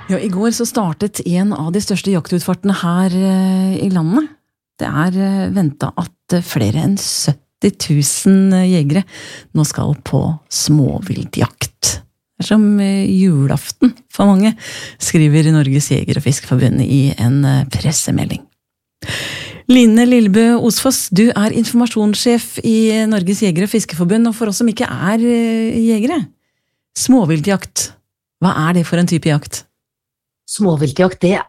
Ja, i går så startet en av de største jaktutfartene her i landet. Det ventet at flere enn 70 000 jegere nå skal på småviltjakt. Det som julaften for mange, skriver Norges Jeger- og Fiskerforbund i en pressemelding. Line Lillebø Osfoss, du informasjonssjef i Norges Jeger- og Fiskerforbund, og for oss som ikke jegere. Småviltjakt, hva det for en type jakt? Småviltjakt, det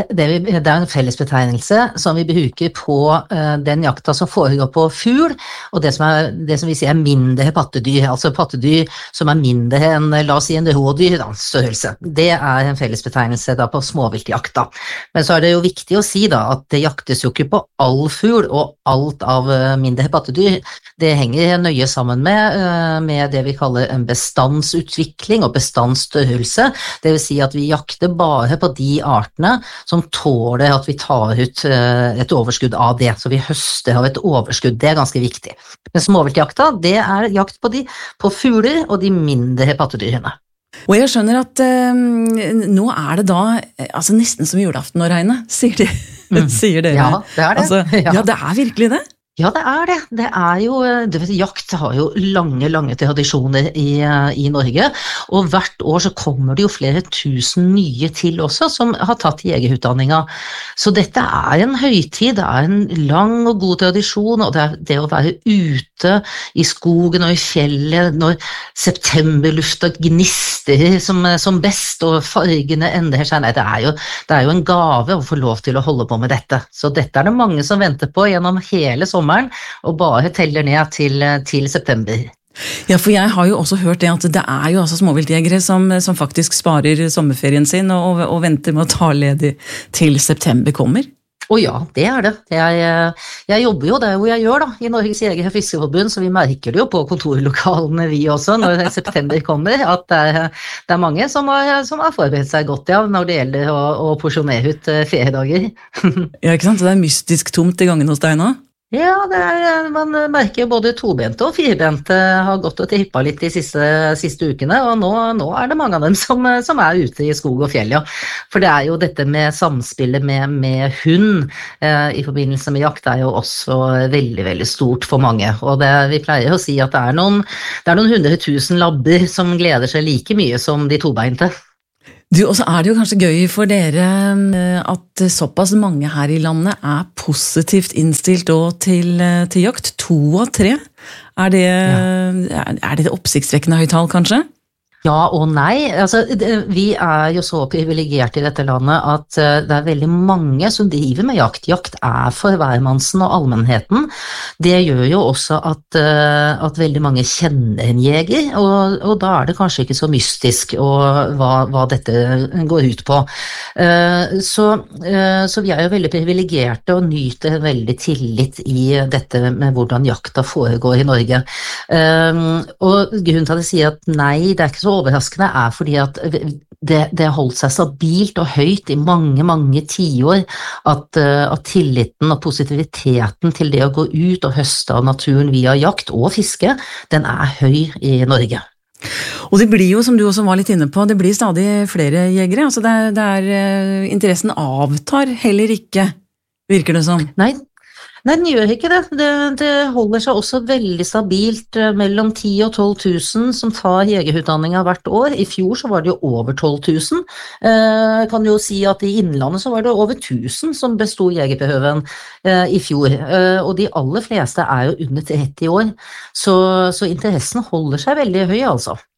en fellesbetegnelse som vi bruker på den jakta som foregår på fugl, og det som vi sier mindre pattedyr, altså pattedyr som mindre enn, la oss si, en rådyr størrelse. Det en fellesbetegnelse da på småviltjakta. Men så det jo viktig å si da at det jaktes jo ikke på all fugl og alt av mindre pattedyr. Det henger nøye sammen med det vi kaller en bestandsutvikling og bestandsstørrelse. Det vil si at vi jakter bare på de artene som tåler at vi tar ut et overskudd av det, så vi høster av et overskudd. Det ganske viktig. Men småviltjakta, det jakt på fugler og de mindre pattedyrene. Og jeg skjønner at nå det da altså nesten som julaften å regne, sier dere. Ja, det det. Altså, ja, det virkelig det. Ja, det det. Det jo, jakt har jo lange tradisjoner i Norge, og hvert år så kommer det jo flere tusen nye til også, som har tatt jegerutdanninga. Så dette en høytid, det en lang og god tradisjon, og det å være ute i skogen og i fjellet når septemberlufta gnister som best, og fargene endrer seg. Nei, det jo en gave å få lov til å holde på med dette. Så dette det mange som venter på gjennom hele sommeren, og bare teller ned til september. Ja, for jeg har jo også hørt det at det jo altså småviltjegere som faktisk sparer sommerferien sin og venter med å ta ledig til september kommer. Ja, det det. Jeg jobber jo der hvor jeg gjør da, i Norges Jeger- og Fiskerforbund, så vi merker det jo på kontorlokalene vi også, når september kommer, at det mange som har forberedt seg godt, ja, når det gjelder å porsjonere ut feriedager. Ja, ikke sant? Det mystisk tomt i gangen hos deg nå? Ja, man merker både tobente og firbente har gått og trippet litt de siste ukene, og nå det mange av dem som ute i skog og fjell, ja. For det jo dette med samspillet med hund i forbindelse med jakt jo også veldig, veldig stort for mange. Og vi pleier å si at det noen 100 000 labber som gleder seg like mye som de tobeinte. Du, og så det jo kanskje gøy for dere at såpass mange her i landet positivt innstilt til jakt. 2 av 3. Det oppsiktsvekkende høyt tall, kanskje? Ja og nei. Altså, vi jo så privilegert i dette landet at det veldig mange som driver med jakt. Jakt for hvermannsen og allmennheten. Det gjør jo også at veldig mange kjenner en jeger, og da det kanskje ikke så mystisk hva dette går ut på. Så vi jo veldig privilegerte og nyter veldig tillit i dette med hvordan jakta foregår i Norge. Og grunnen til at jeg sier at nei, det ikke så overraskende fordi at det holdt seg stabilt og høyt i mange tiår at tilliten og positiviteten til det å gå ut og høste av naturen via jakt og fiske, den høy i Norge. Og det blir jo, som du også var litt inne på, det blir stadig flere jegere, altså interessen avtar heller ikke, virker det som. Nei, den gjør ikke det. Det holder seg også veldig stabilt mellom 10 og 12 000 som tar jegerutdanninga hvert år. I fjor så var det jo over 12 000. Kan jo si at i Innlandet så var det over 1000 som bestod jegerprøven i fjor. Og de aller fleste jo under 30 år. Så interessen holder seg veldig høy, altså.